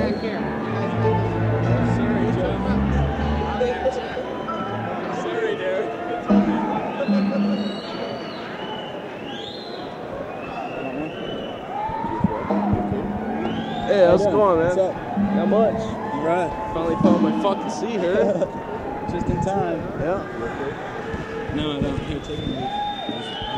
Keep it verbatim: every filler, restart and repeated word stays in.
back here. Sorry, Joe. Sorry, dude. Hey, how's it going, man? What's up? Not much. You right? Finally found my fucking seat here. Just in time. Yeah. No, I don't. Here, take a leave.